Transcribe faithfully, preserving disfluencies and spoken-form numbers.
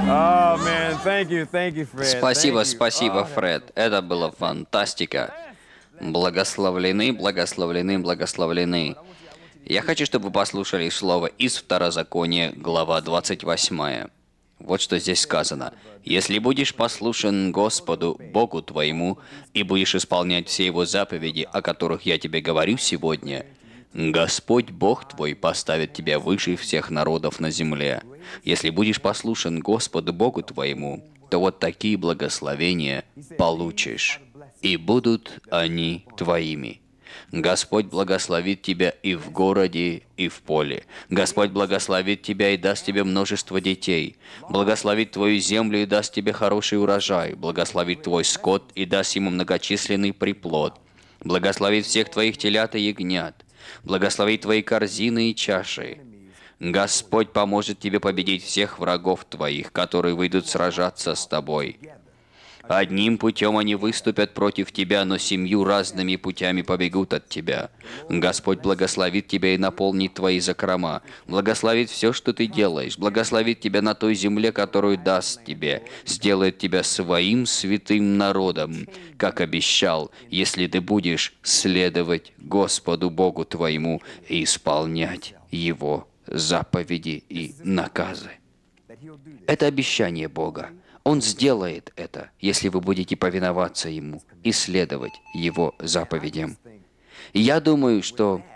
Oh man, thank you, thank you, Fred. Спасибо, Thank you. спасибо, Oh, that- Фред. Это было фантастика. Благословлены, благословлены, благословлены. Я хочу, чтобы вы послушали слово из Второзакония, глава двадцать восьмая. Вот что здесь сказано. «Если будешь послушен Господу, Богу твоему, и будешь исполнять все Его заповеди, о которых я тебе говорю сегодня, Господь Бог твой поставит тебя выше всех народов на земле. Если будешь послушен Господу Богу твоему, то вот такие благословения получишь, и будут они твоими. Господь благословит тебя и в городе, и в поле. Господь благословит тебя и даст тебе множество детей. Благословит твою землю и даст тебе хороший урожай. Благословит твой скот и даст ему многочисленный приплод. Благословит всех твоих телят и ягнят. Благословит твои корзины и чаши. Господь поможет тебе победить всех врагов твоих, которые выйдут сражаться с тобой. Одним путем они выступят против тебя, но семью разными путями побегут от тебя. Господь благословит тебя и наполнит твои закрома. Благословит все, что ты делаешь. Благословит тебя на той земле, которую даст тебе. Сделает тебя своим святым народом, как обещал, если ты будешь следовать Господу Богу твоему и исполнять Его заповеди и наказы. Это обещание Бога. Он сделает это, если вы будете повиноваться Ему и следовать Его заповедям. И я думаю, что